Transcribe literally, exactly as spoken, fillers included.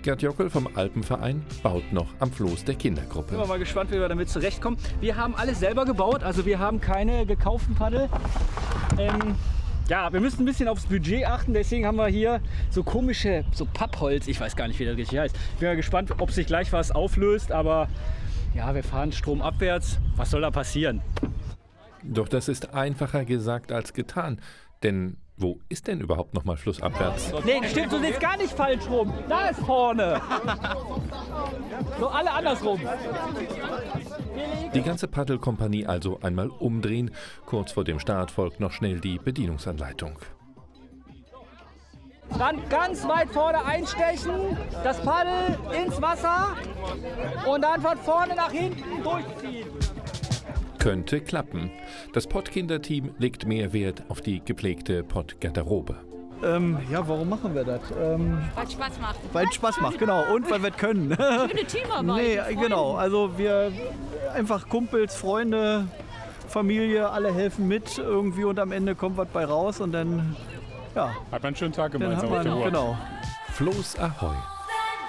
Gerd Jockel vom Alpenverein baut noch am Floß der Kindergruppe. Ich bin mal gespannt, wie wir damit zurechtkommen. Wir haben alles selber gebaut, also wir haben keine gekauften Paddel. Ähm, ja, wir müssen ein bisschen aufs Budget achten, deswegen haben wir hier so komische, so Pappholz, ich weiß gar nicht, wie das richtig heißt. Ich bin mal gespannt, ob sich gleich was auflöst, aber ja, wir fahren stromabwärts. Was soll da passieren? Doch das ist einfacher gesagt als getan, denn wo ist denn überhaupt noch mal flussabwärts? Nee, stimmt, du sitzt gar nicht falsch rum. Da ist vorne. So, alle andersrum. Die ganze Paddelkompanie also einmal umdrehen. Kurz vor dem Start folgt noch schnell die Bedienungsanleitung. Dann ganz weit vorne einstechen, das Paddel ins Wasser und dann von vorne nach hinten durchziehen. Könnte klappen. Das Pottkinderteam legt mehr Wert auf die gepflegte Pottgarderobe. Ähm, ja, warum machen wir das? Ähm, weil es Spaß macht. Weil es Spaß macht, genau. Und weil wir es können. Schöne Teamarbeit. Nee, genau. Also wir einfach Kumpels, Freunde, Familie, alle helfen mit irgendwie und am Ende kommt was bei raus und dann, ja. Hat man einen schönen Tag Dann gemeinsam hat auf der man, Uhr. genau. Floß Ahoi!